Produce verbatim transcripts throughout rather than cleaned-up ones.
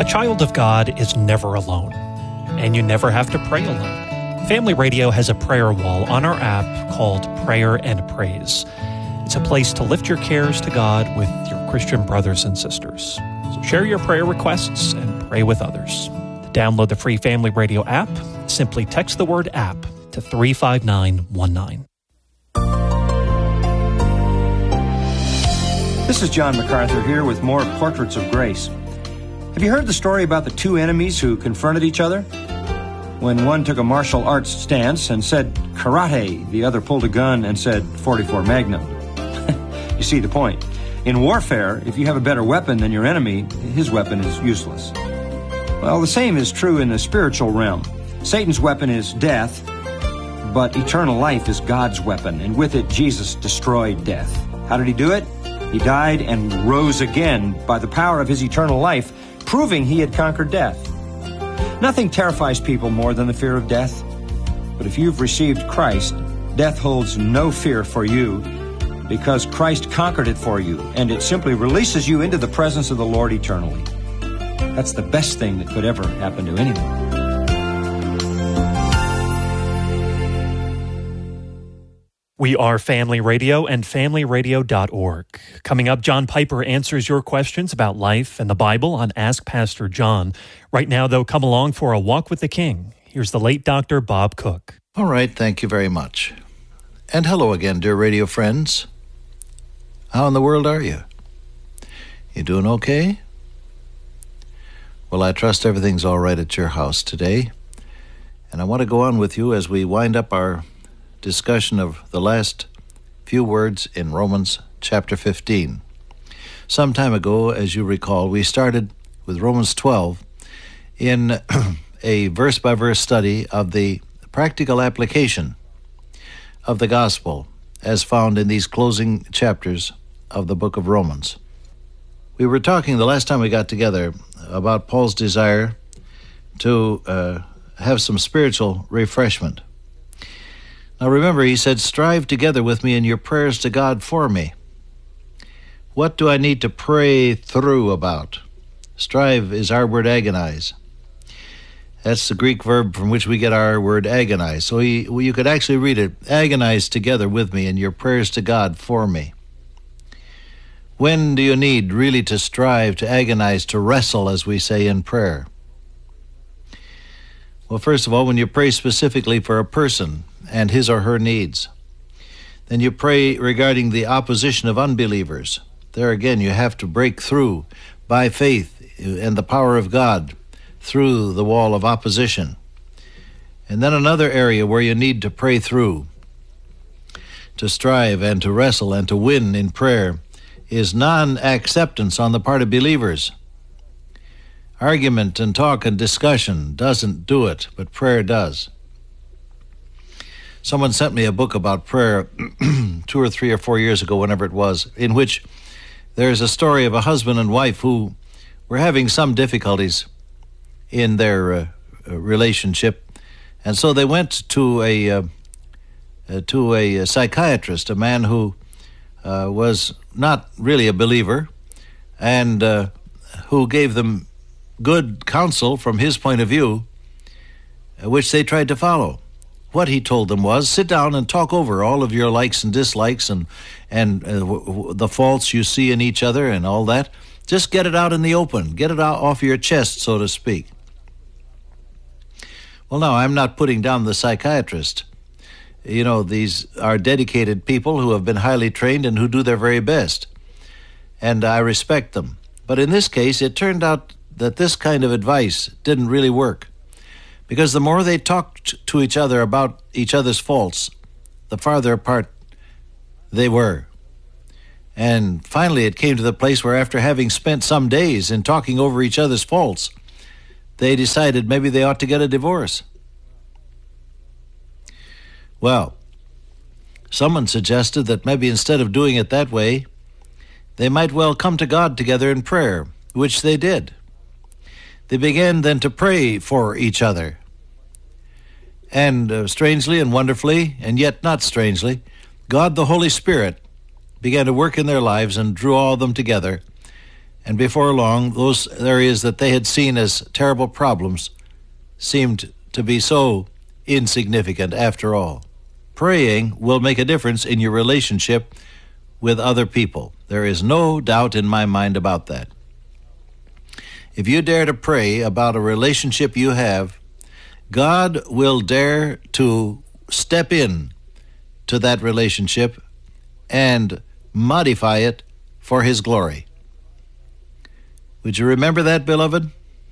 A child of God is never alone, and you never have to pray alone. Family Radio has a prayer wall on our app called Prayer and Praise. It's a place to lift your cares to God with your Christian brothers and sisters. So share your prayer requests and pray with others. To download the free Family Radio app, simply text the word app to three five nine one nine. This is John MacArthur here with more Portraits of Grace. Have you heard the story about the two enemies who confronted each other? When one took a martial arts stance and said karate, the other pulled a gun and said forty-four Magnum. You see the point. In warfare, if you have a better weapon than your enemy, his weapon is useless. Well, the same is true in the spiritual realm. Satan's weapon is death, but eternal life is God's weapon, and with it, Jesus destroyed death. How did he do it? He died and rose again by the power of his eternal life, proving he had conquered death. Nothing terrifies people more than the fear of death. But if you've received Christ, death holds no fear for you, because Christ conquered it for you, and it simply releases you into the presence of the Lord eternally. That's the best thing that could ever happen to anyone. We are Family Radio and family radio dot org. Coming up, John Piper answers your questions about life and the Bible on Ask Pastor John. Right now, though, come along for a walk with the King. Here's the late Doctor Bob Cook. All right, thank you very much. And hello again, dear radio friends. How in the world are you? You doing okay? Well, I trust everything's all right at your house today. And I want to go on with you as we wind up our discussion of the last few words in Romans chapter fifteen. Some time ago, as you recall, we started with Romans twelve in a verse-by-verse study of the practical application of the gospel as found in these closing chapters of the book of Romans. We were talking the last time we got together about Paul's desire to uh, have some spiritual refreshment. Now remember, he said, strive together with me in your prayers to God for me. What do I need to pray through about? Strive is our word agonize. That's the Greek verb from which we get our word agonize. So he, well, you could actually read it, agonize together with me in your prayers to God for me. When do you need really to strive, to agonize, to wrestle, as we say in prayer? Well, first of all, when you pray specifically for a person and his or her needs, then you pray regarding the opposition of unbelievers. There again, you have to break through by faith and the power of God through the wall of opposition. And then another area where you need to pray through, to strive and to wrestle and to win in prayer, is non-acceptance on the part of believers. Argument and talk and discussion doesn't do it, but prayer does. Someone sent me a book about prayer two or three or four years ago, whenever it was, in which there's a story of a husband and wife who were having some difficulties in their uh, relationship, and so they went to a uh, uh, to a psychiatrist, a man who uh, was not really a believer, and uh, who gave them good counsel from his point of view, uh, which they tried to follow. What he told them was, sit down and talk over all of your likes and dislikes and and uh, w- w- the faults you see in each other and all that. Just get it out in the open. Get it out off your chest, so to speak. Well, now, I'm not putting down the psychiatrist. You know, these are dedicated people who have been highly trained and who do their very best. And I respect them. But in this case, it turned out that this kind of advice didn't really work. Because the more they talked to each other about each other's faults, the farther apart they were. And finally it came to the place where, after having spent some days in talking over each other's faults, they decided maybe they ought to get a divorce. Well, someone suggested that maybe instead of doing it that way, they might well come to God together in prayer, which they did. They began then to pray for each other. And uh, strangely and wonderfully, and yet not strangely, God the Holy Spirit began to work in their lives and drew all of them together. And before long, those areas that they had seen as terrible problems seemed to be so insignificant after all. Praying will make a difference in your relationship with other people. There is no doubt in my mind about that. If you dare to pray about a relationship you have, God will dare to step in to that relationship and modify it for His glory. Would you remember that, beloved?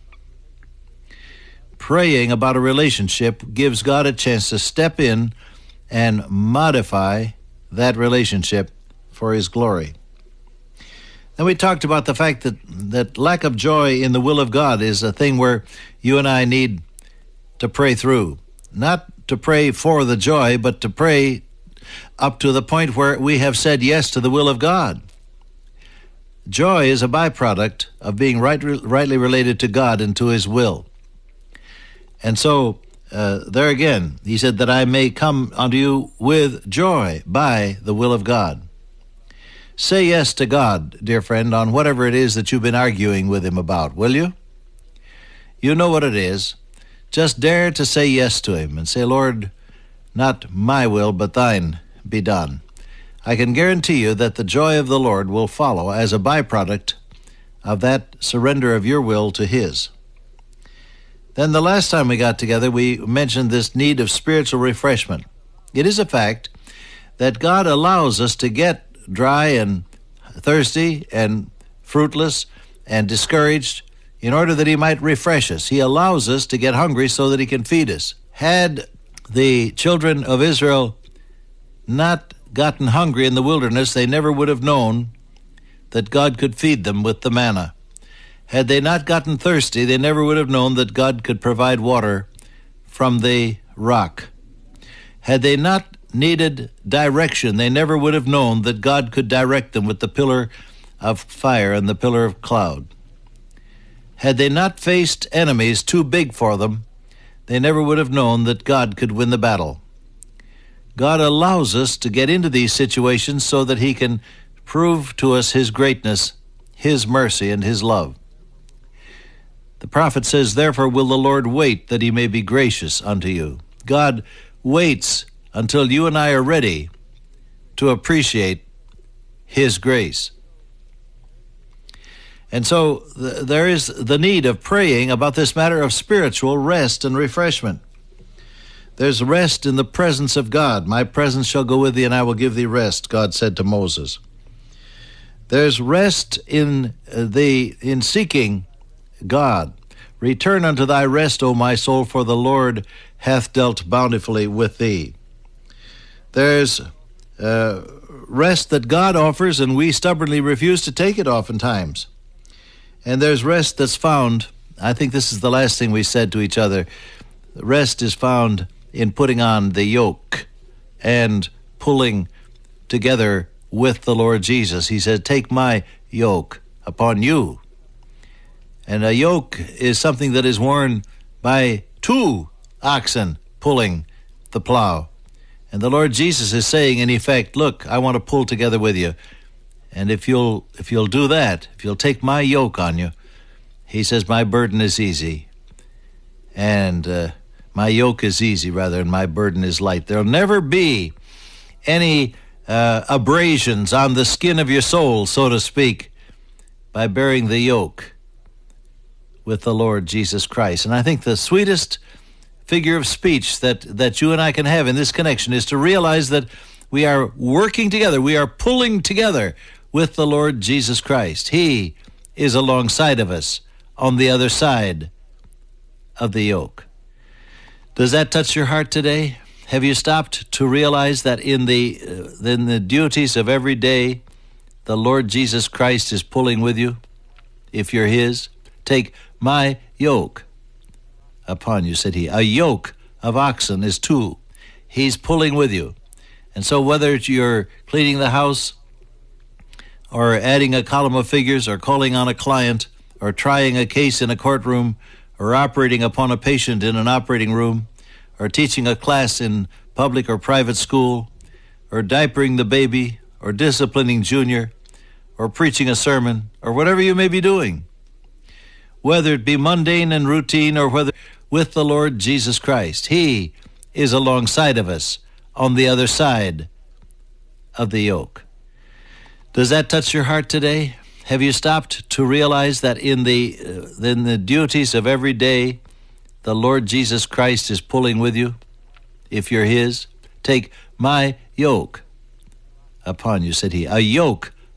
Praying about a relationship gives God a chance to step in and modify that relationship for His glory. Then we talked about the fact that, that lack of joy in the will of God is a thing where you and I need to pray through. Not to pray for the joy, but to pray up to the point where we have said yes to the will of God. Joy is a byproduct of being right, rightly related to God and to His will. And so, uh, there again, He said that I may come unto you with joy by the will of God. Say yes to God, dear friend, on whatever it is that you've been arguing with Him about, will you? You know what it is. Just dare to say yes to Him and say, Lord, not my will, but thine be done. I can guarantee you that the joy of the Lord will follow as a byproduct of that surrender of your will to His. Then the last time we got together, we mentioned this need of spiritual refreshment. It is a fact that God allows us to get dry and thirsty and fruitless and discouraged in order that He might refresh us. He allows us to get hungry so that He can feed us. Had the children of Israel not gotten hungry in the wilderness, they never would have known that God could feed them with the manna. Had they not gotten thirsty, they never would have known that God could provide water from the rock. Had they not needed direction, they never would have known that God could direct them with the pillar of fire and the pillar of cloud. Had they not faced enemies too big for them, they never would have known that God could win the battle. God allows us to get into these situations so that He can prove to us His greatness, His mercy, and His love. The prophet says, therefore will the Lord wait that He may be gracious unto you. God waits until you and I are ready to appreciate His grace. And so th- there is the need of praying about this matter of spiritual rest and refreshment. There's rest in the presence of God. My presence shall go with thee, and I will give thee rest, God said to Moses. There's rest in the in seeking God. Return unto thy rest, O my soul, for the Lord hath dealt bountifully with thee. There's uh, rest that God offers, and we stubbornly refuse to take it oftentimes. And there's rest that's found, I think this is the last thing we said to each other, rest is found in putting on the yoke and pulling together with the Lord Jesus. He said, take my yoke upon you. And a yoke is something that is worn by two oxen pulling the plow. And the Lord Jesus is saying, in effect, look, I want to pull together with you. And if you'll if you'll do that, if you'll take my yoke on you, He says, my burden is easy. And uh, my yoke is easy, rather, and my burden is light. There'll never be any uh, abrasions on the skin of your soul, so to speak, by bearing the yoke with the Lord Jesus Christ. And I think the sweetest figure of speech that, that you and I can have in this connection is to realize that we are working together, we are pulling together with the Lord Jesus Christ. He is alongside of us on the other side of the yoke. Does that touch your heart today? Have you stopped to realize that in the uh, in the duties of every day, the Lord Jesus Christ is pulling with you? If you're His, take my yoke upon you, said He. A yoke of oxen is two. He's pulling with you. And so whether you're cleaning the house or adding a column of figures or calling on a client or trying a case in a courtroom or operating upon a patient in an operating room or teaching a class in public or private school or diapering the baby or disciplining Junior or preaching a sermon, or whatever you may be doing, whether it be mundane and routine or whether with the Lord Jesus Christ. He is alongside of us on the other side of the yoke. Does that touch your heart today? Have you stopped to realize that in the uh, in the duties of every day, the Lord Jesus Christ is pulling with you? If you're His, take my yoke upon you, said He. A yoke